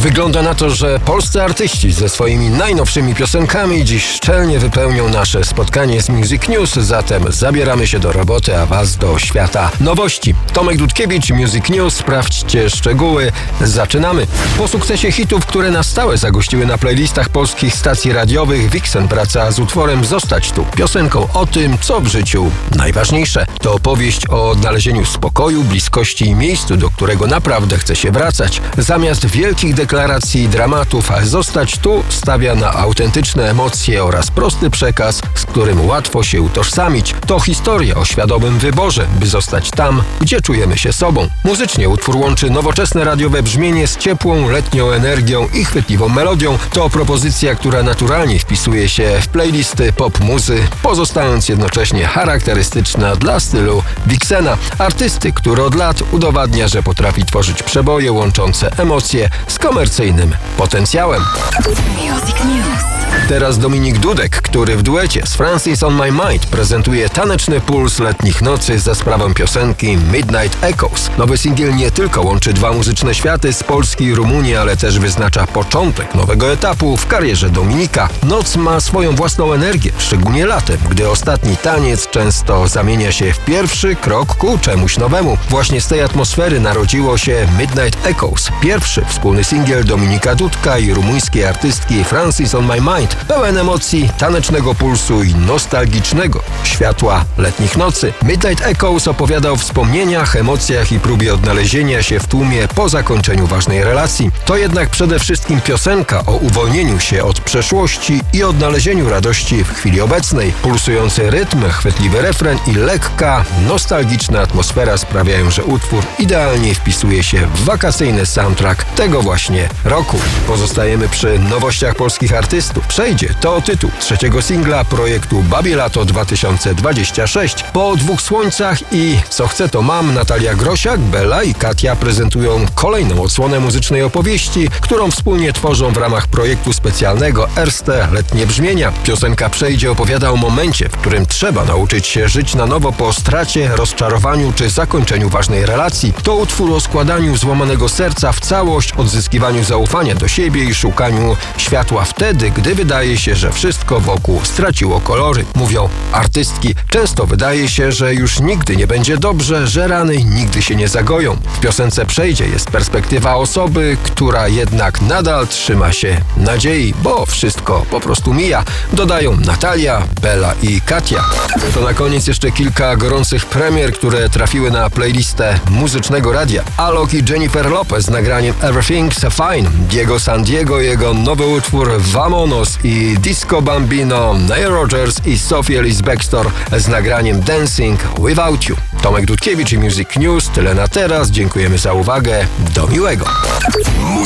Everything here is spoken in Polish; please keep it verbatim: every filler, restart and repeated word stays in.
Wygląda na to, że polscy artyści ze swoimi najnowszymi piosenkami dziś szczelnie wypełnią nasze spotkanie z Music News, zatem zabieramy się do roboty, a was do świata nowości. Tomek Dudkiewicz, Music News, sprawdźcie szczegóły. Zaczynamy. Po sukcesie hitów, które na stałe zagościły na playlistach polskich stacji radiowych, Vixen wraca z utworem Zostać tu. Piosenką o tym, co w życiu najważniejsze. To opowieść o odnalezieniu spokoju, bliskości i miejscu, do którego naprawdę chce się wracać. Zamiast wielkich deklaracji i dramatów, Zostać tu stawia na autentyczne emocje oraz prosty przekaz, z którym łatwo się utożsamić. To historia o świadomym wyborze, by zostać tam, gdzie czujemy się sobą. Muzycznie utwór łączy nowoczesne radiowe brzmienie z ciepłą, letnią energią i chwytliwą melodią. To propozycja, która naturalnie wpisuje się w playlisty pop muzy, pozostając jednocześnie charakterystyczna dla stylu Vixena, artysty, który od lat udowadnia, że potrafi tworzyć przeboje łączące emocje z komercyjnym potencjałem. Music News. Teraz Dominik Dudek, który w duecie z Francis on My Mind prezentuje taneczny puls letnich nocy za sprawą piosenki Midnight Echoes. Nowy singiel nie tylko łączy dwa muzyczne światy z Polski i Rumunii, ale też wyznacza początek nowego etapu w karierze Dominika. Noc ma swoją własną energię, szczególnie latem, gdy ostatni taniec często zamienia się w pierwszy krok ku czemuś nowemu. Właśnie z tej atmosfery narodziło się Midnight Echoes, pierwszy wspólny singiel Dominika Dudka i rumuńskiej artystki Francis on My Mind, pełen emocji, tanecznego pulsu i nostalgicznego światła letnich nocy. Midnight Echoes opowiada o wspomnieniach, emocjach i próbie odnalezienia się w tłumie po zakończeniu ważnej relacji. To jednak przede wszystkim piosenka o uwolnieniu się od przeszłości i odnalezieniu radości w chwili obecnej. Pulsujący rytm, chwytliwy refren i lekka, nostalgiczna atmosfera sprawiają, że utwór idealnie wpisuje się w wakacyjny soundtrack tego właśnie roku. Pozostajemy przy nowościach polskich artystów. Przejdzie to tytuł trzeciego singla projektu Babie Lato dwa tysiące dwadzieścia sześć. Po Dwóch Słońcach i Co chcę to mam, Natalia Grosiak, Bela i Katia prezentują kolejną odsłonę muzycznej opowieści, którą wspólnie tworzą w ramach projektu specjalnego Erste Letnie Brzmienia. Piosenka Przejdzie opowiada o momencie, w którym trzeba nauczyć się żyć na nowo po stracie, rozczarowaniu czy zakończeniu ważnej relacji. To utwór o składaniu złamanego serca w całość, odzyskiwaniu zaufania do siebie i szukaniu światła wtedy, gdy wydaje się, że wszystko wokół straciło kolory. Mówią artystki, często wydaje się, że już nigdy nie będzie dobrze, że rany nigdy się nie zagoją. W piosence Przejdzie jest perspektywa osoby, która jednak nadal trzyma się nadziei, bo wszystko po prostu mija. Dodają Natalia, Bela i Katia. To na koniec jeszcze kilka gorących premier, które trafiły na playlistę muzycznego radia. Alok i Jennifer Lopez z nagraniem Everything's Fine, Diego San Diego, jego nowy utwór Vamonos i Disco Bambino, Nile Rodgers i Sophie Ellis Bextor z nagraniem Dancing Without You. Tomek Dudkiewicz i Music News. Tyle na teraz. Dziękujemy za uwagę. Do miłego.